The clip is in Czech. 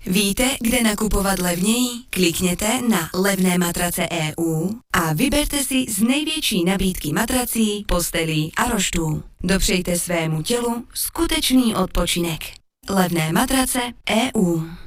Víte, kde nakupovat levněji? Klikněte na Levné matrace EU a vyberte si z největší nabídky matrací, postelí a roštů. Dopřejte svému tělu skutečný odpočinek. Levné matrace EU.